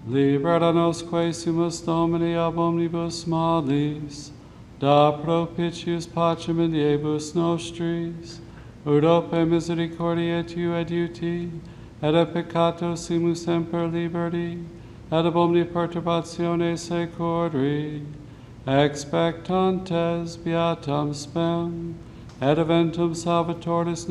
Libera nos sumus Domini ab omnibus malis, da propitius pacem in diebus nostris, ut ope misericordiae tu adiuti, et a peccato simus semper liberti, et ab omni perturbatione securi, expectantes beatam spem, et eventum salvatoris